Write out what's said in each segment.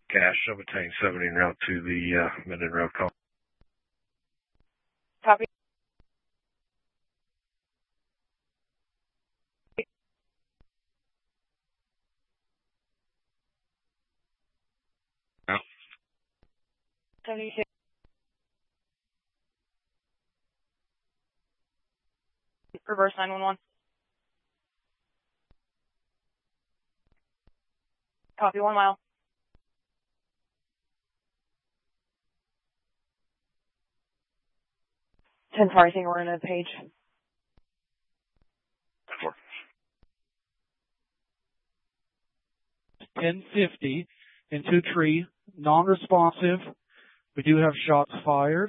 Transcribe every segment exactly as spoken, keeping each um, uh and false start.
Cash, I'll obtain seventy en route to the uh, Minden Road call. Copy. No. seventy-two. Reverse nine one one. Copy, one mile. ten four, I think we're in a page. ten fifty into tree, non-responsive. We do have shots fired.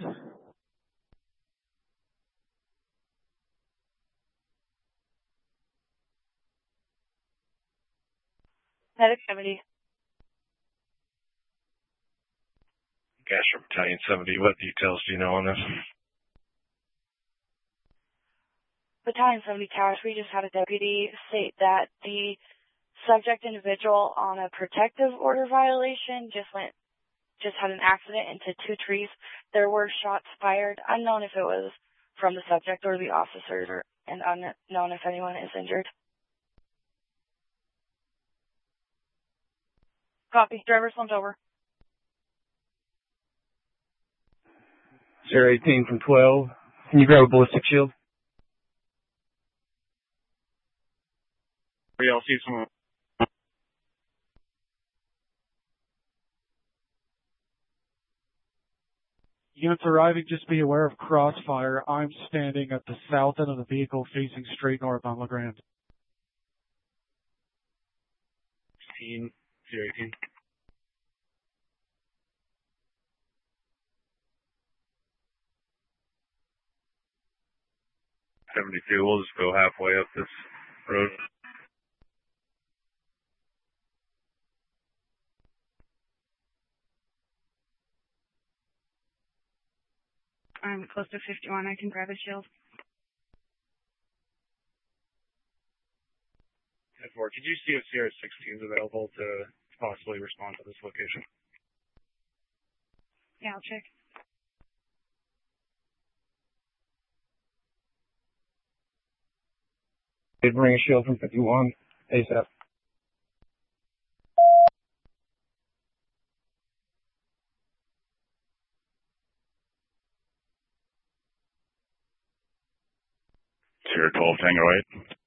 Medic seventy. Cash from Battalion seventy, what details do you know on this? Battalion seventy Cash, we just had a deputy state that the subject individual on a protective order violation just went, just had an accident into two trees. There were shots fired, unknown if it was from the subject or the officers, or, and unknown if anyone is injured. Copy. Driver slumped over. Sierra eighteen from twelve. Can you grab a ballistic shield? We all see someone. Units arriving, just be aware of crossfire. I'm standing at the south end of the vehicle facing straight north on La Grande. eighteen, Sierra eighteen. seventy-two, we'll just go halfway up this road. I'm close to fifty-one. I can grab a shield. ten four, could you see if Sierra sixteen is available to possibly respond to this location? Yeah, I'll check. Did bring a shield from fifty-one ASAP. Sierra twelve, Tango eight.